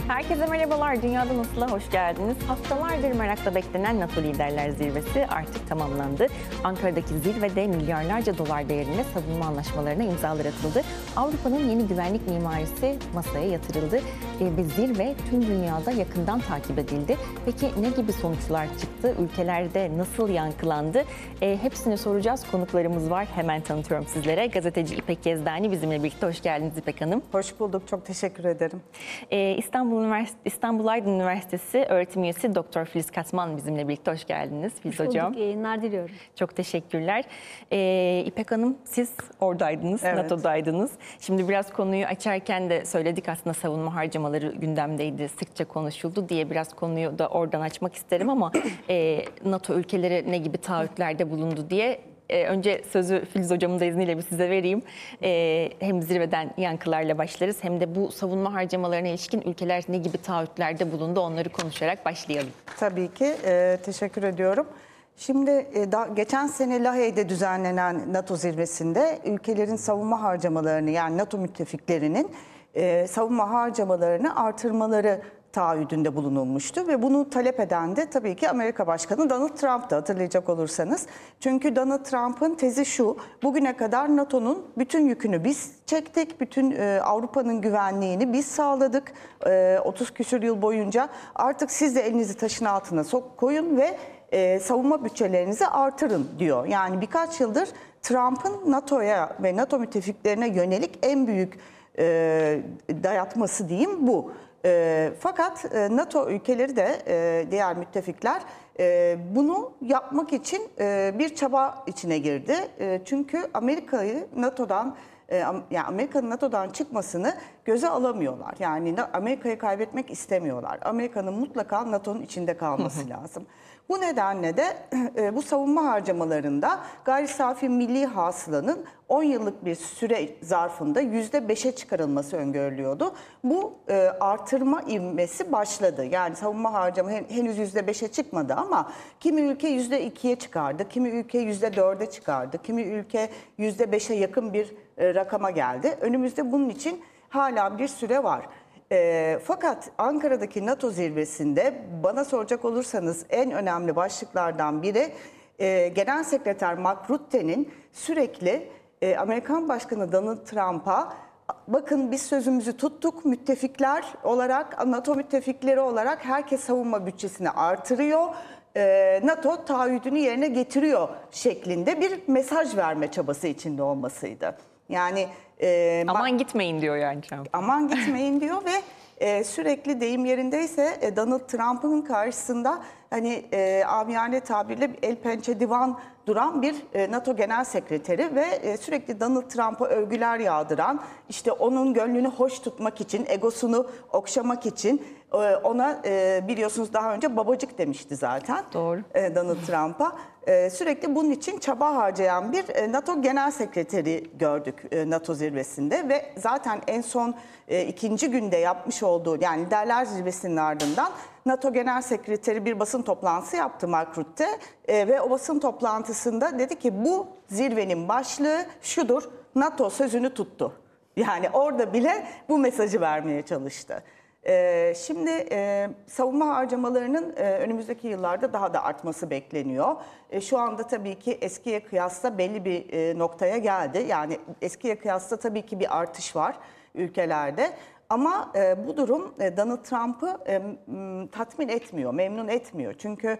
Herkese merhabalar. Dünyada Nasıl'a hoş geldiniz. Haftalardır merakla beklenen NATO Liderler Zirvesi artık tamamlandı. Ankara'daki zirvede milyarlarca dolar değerinde savunma anlaşmalarına imzalar atıldı. Avrupa'nın yeni güvenlik mimarisi masaya yatırıldı ve zirve tüm dünyada yakından takip edildi. Peki ne gibi sonuçlar çıktı? Ülkelerde nasıl yankılandı? Hepsini soracağız. Konuklarımız var. Hemen tanıtıyorum sizlere. Gazeteci İpek Yezdani bizimle birlikte. Hoş geldiniz İpek Hanım. Hoş bulduk. Çok teşekkür ederim. İstanbul Aydın Üniversitesi öğretim üyesi Doktor Filiz Katman bizimle birlikte. Hoş geldiniz Filiz Hocam. Hoş bulduk, yayınlar diliyorum. Çok teşekkürler. İpek Hanım, siz oradaydınız, Evet. NATO'daydınız. Şimdi biraz konuyu açarken de söyledik, aslında savunma harcamaları gündemdeydi, sıkça konuşuldu diye biraz konuyu da oradan açmak isterim ama NATO ülkeleri ne gibi taahhütlerde bulundu diye. Önce sözü Filiz Hocam'ın da izniyle bir size vereyim. Hem zirveden yankılarla başlarız hem de bu savunma harcamalarına ilişkin ülkeler ne gibi taahhütlerde bulundu, onları konuşarak başlayalım. Tabii ki teşekkür ediyorum. Şimdi geçen sene Lahey'de düzenlenen NATO zirvesinde ülkelerin savunma harcamalarını, yani NATO müttefiklerinin savunma harcamalarını artırmaları taahhüdünde bulunulmuştu ve bunu talep eden de tabii ki Amerika Başkanı Donald Trump'tı, hatırlayacak olursanız. Çünkü Donald Trump'ın tezi şu: bugüne kadar NATO'nun bütün yükünü biz çektik, bütün Avrupa'nın güvenliğini biz sağladık 30 küsur yıl boyunca. Artık siz de elinizi taşın altına koyun ve savunma bütçelerinizi artırın diyor. Yani birkaç yıldır Trump'ın NATO'ya ve NATO müttefiklerine yönelik en büyük dayatması diyeyim bu. Fakat NATO ülkeleri de diğer müttefikler bunu yapmak için bir çaba içine girdi. Çünkü Amerika'yı NATO'dan, yani Amerika'nın NATO'dan çıkmasını göze alamıyorlar. Yani Amerika'yı kaybetmek istemiyorlar. Amerika'nın mutlaka NATO'nun içinde kalması lazım. Bu nedenle de bu savunma harcamalarında gayri safi milli hasılanın 10 yıllık bir süre zarfında %5'e çıkarılması öngörülüyordu. Bu artırma ivmesi başladı. Yani savunma harcama henüz %5'e çıkmadı ama kimi ülke %2'ye çıkardı, kimi ülke %4'e çıkardı, kimi ülke %5'e yakın bir rakama geldi. Önümüzde bunun için hala bir süre var. Fakat Ankara'daki NATO zirvesinde bana soracak olursanız en önemli başlıklardan biri Genel Sekreter Mark Rutte'nin sürekli Amerikan Başkanı Donald Trump'a bakın biz sözümüzü tuttuk, müttefikler olarak, NATO müttefikleri olarak herkes savunma bütçesini artırıyor, NATO taahhüdünü yerine getiriyor şeklinde bir mesaj verme çabası içinde olmasıydı. Yani aman gitmeyin diyor yani Trump. Aman gitmeyin diyor ve sürekli deyim yerindeyse Donald Trump'ın karşısında hani amiyane tabirle el pençe divan duran bir NATO Genel Sekreteri ve sürekli Donald Trump'a övgüler yağdıran, işte onun gönlünü hoş tutmak için, egosunu okşamak için ona biliyorsunuz daha önce babacık demişti zaten. Doğru. Donald Trump'a. Sürekli bunun için çaba harcayan bir NATO Genel Sekreteri gördük NATO zirvesinde ve zaten en son ikinci günde yapmış olduğu, yani Liderler Zirvesi'nin ardından NATO Genel Sekreteri bir basın toplantısı yaptı, Mark Rutte, ve o basın toplantısında dedi ki bu zirvenin başlığı şudur: NATO sözünü tuttu. Yani orada bile bu mesajı vermeye çalıştı. Şimdi savunma harcamalarının önümüzdeki yıllarda daha da artması bekleniyor. Şu anda tabii ki eskiye kıyasla belli bir noktaya geldi. Yani eskiye kıyasla tabii ki bir artış var ülkelerde. Ama bu durum Donald Trump'ı tatmin etmiyor, memnun etmiyor. Çünkü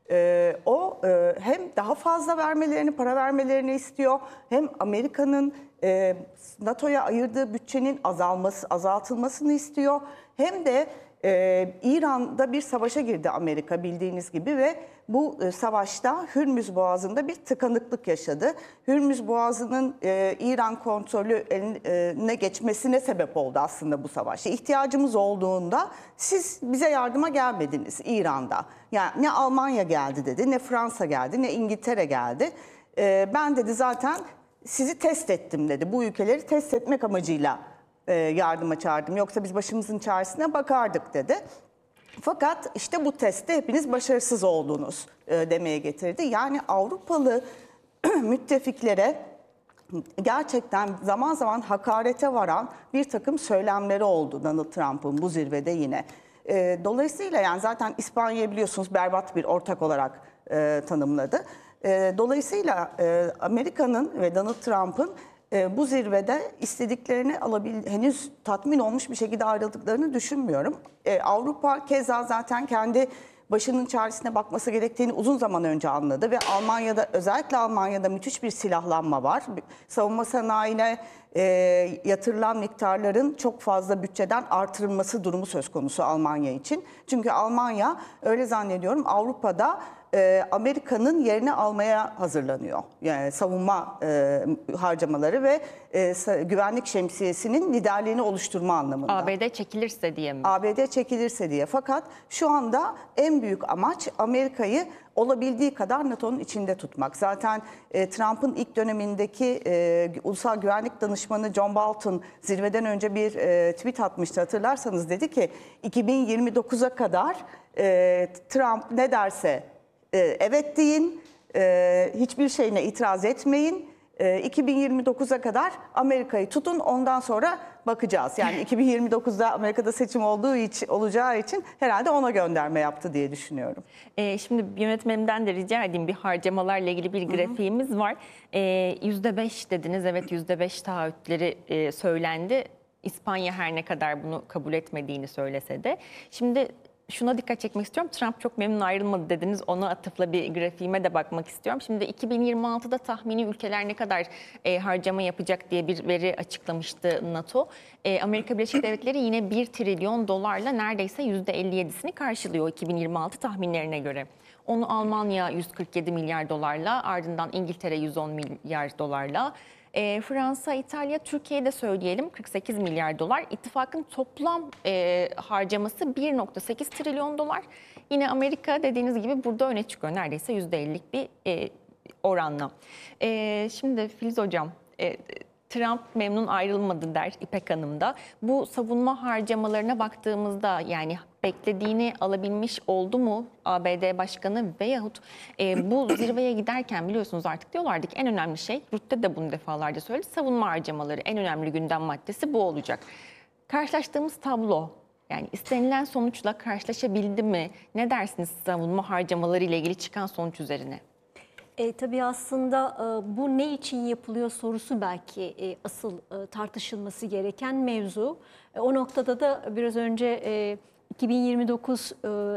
o hem daha fazla para vermelerini istiyor, hem Amerika'nın NATO'ya ayırdığı bütçenin azaltılmasını istiyor. Hem de İran'da bir savaşa girdi Amerika, bildiğiniz gibi, ve bu savaşta Hürmüz Boğazı'nda bir tıkanıklık yaşadı. Hürmüz Boğazı'nın İran kontrolüne geçmesine sebep oldu aslında bu savaş. İhtiyacımız olduğunda siz bize yardıma gelmediniz İran'da. Yani ne Almanya geldi dedi, ne Fransa geldi, ne İngiltere geldi. Ben dedi zaten sizi test ettim dedi. Bu ülkeleri test etmek amacıyla yardıma çağırdım. Yoksa biz başımızın çaresine bakardık dedi. Fakat işte bu testte hepiniz başarısız oldunuz demeye getirdi. Yani Avrupalı müttefiklere gerçekten zaman zaman hakarete varan bir takım söylemleri oldu Donald Trump'ın bu zirvede yine. Dolayısıyla yani zaten İspanya'yı biliyorsunuz berbat bir ortak olarak tanımladı. Dolayısıyla Amerika'nın ve Donald Trump'ın bu zirvede istediklerini henüz tatmin olmuş bir şekilde ayrıldıklarını düşünmüyorum. Avrupa keza zaten kendi başının çaresine bakması gerektiğini uzun zaman önce anladı ve özellikle Almanya'da müthiş bir silahlanma var. Savunma sanayine yatırılan miktarların çok fazla bütçeden artırılması durumu söz konusu Almanya için. Çünkü Almanya öyle zannediyorum Avrupa'da Amerika'nın yerini almaya hazırlanıyor. Yani savunma harcamaları ve güvenlik şemsiyesinin liderliğini oluşturma anlamında. ABD çekilirse diye mi? ABD çekilirse diye. Fakat şu anda en büyük amaç Amerika'yı olabildiği kadar NATO'nun içinde tutmak. Zaten Trump'ın ilk dönemindeki Ulusal Güvenlik Danışmanı John Bolton zirveden önce bir tweet atmıştı, hatırlarsanız. Dedi ki 2029'a kadar Trump ne derse evet deyin, hiçbir şeyine itiraz etmeyin. 2029'a kadar Amerika'yı tutun, ondan sonra bakacağız. Yani 2029'da Amerika'da seçim olacağı için herhalde ona gönderme yaptı diye düşünüyorum. Şimdi yönetmenimden de rica edeyim, bir harcamalarla ilgili bir grafiğimiz var. %5 dediniz, evet, %5 taahhütleri söylendi. İspanya her ne kadar bunu kabul etmediğini söylese de. Şimdi şuna dikkat çekmek istiyorum. Trump çok memnun ayrılmadı dediniz. Ona atıfla bir grafiğime de bakmak istiyorum. Şimdi 2026'da tahmini ülkeler ne kadar harcama yapacak diye bir veri açıklamıştı NATO. Amerika Birleşik Devletleri yine 1 trilyon dolarla neredeyse %57'sini karşılıyor 2026 tahminlerine göre. Onu Almanya 147 milyar dolarla, ardından İngiltere 110 milyar dolarla, Fransa, İtalya, Türkiye'de söyleyelim 48 milyar dolar. İttifakın toplam harcaması 1,8 trilyon dolar. Yine Amerika dediğiniz gibi burada öne çıkıyor. Neredeyse %50'lik bir oranla. Şimdi Filiz Hocam, Trump memnun ayrılmadı der İpek Hanım da. Bu savunma harcamalarına baktığımızda yani beklediğini alabilmiş oldu mu ABD Başkanı veyahut bu zirveye giderken biliyorsunuz artık diyorlardı ki en önemli şey, Rutte de bunu defalarca söyledi, savunma harcamaları, en önemli gündem maddesi bu olacak. Karşılaştığımız tablo, yani istenilen sonuçla karşılaşabildi mi? Ne dersiniz savunma harcamaları ile ilgili çıkan sonuç üzerine? Tabii aslında bu ne için yapılıyor sorusu belki asıl tartışılması gereken mevzu. O noktada da biraz önce 2029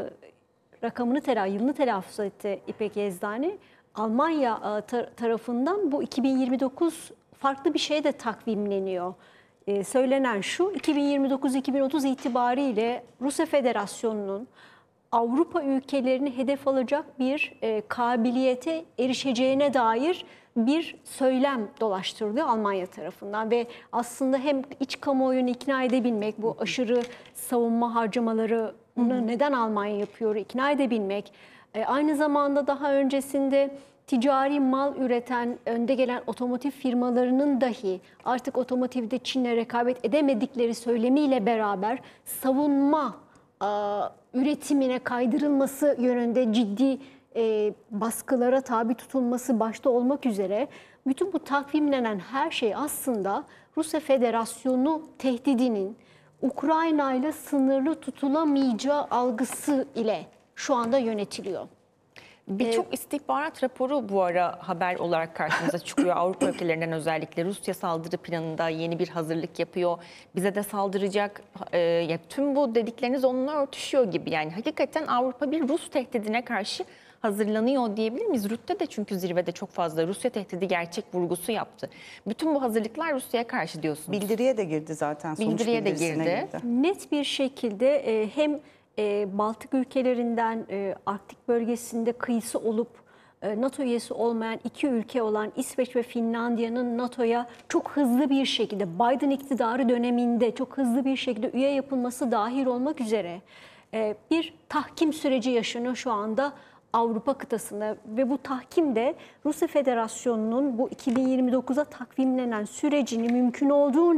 yılını telaffuz etti İpek Yezdani. Almanya tarafından bu 2029 farklı bir şeye de takvimleniyor. Söylenen şu, 2029-2030 itibariyle Rusya Federasyonu'nun Avrupa ülkelerini hedef alacak bir kabiliyete erişeceğine dair bir söylem dolaştırılıyor Almanya tarafından. Ve aslında hem iç kamuoyunu ikna edebilmek, bu aşırı savunma harcamalarını neden Almanya yapıyor ikna edebilmek, aynı zamanda daha öncesinde ticari mal üreten, önde gelen otomotiv firmalarının dahi artık otomotivde Çin'le rekabet edemedikleri söylemiyle beraber savunma üretimine kaydırılması yönünde ciddi baskılara tabi tutulması başta olmak üzere bütün bu takvimlenen her şey aslında Rusya Federasyonu tehdidinin Ukrayna ile sınırlı tutulamayacağı algısı ile şu anda yönetiliyor. Birçok istihbarat raporu bu ara haber olarak karşımıza çıkıyor. Avrupa ülkelerinden özellikle Rusya saldırı planında yeni bir hazırlık yapıyor. Bize de saldıracak. Ya tüm bu dedikleriniz onunla örtüşüyor gibi. Yani hakikaten Avrupa bir Rus tehdidine karşı hazırlanıyor diyebilir miyiz? Rutte de çünkü zirvede çok fazla Rusya tehdidi gerçek vurgusu yaptı. Bütün bu hazırlıklar Rusya'ya karşı diyorsunuz. Bildiriye de girdi zaten. Bildiriye de girdi. Net bir şekilde hem Baltık ülkelerinden Arktik bölgesinde kıyısı olup NATO üyesi olmayan iki ülke olan İsveç ve Finlandiya'nın NATO'ya çok hızlı bir şekilde Biden iktidarı döneminde çok hızlı bir şekilde üye yapılması dahil olmak üzere bir tahkim süreci yaşanıyor şu anda Avrupa kıtasında ve bu tahkim de Rusya Federasyonu'nun bu 2029'a takvimlenen sürecini mümkün olduğunca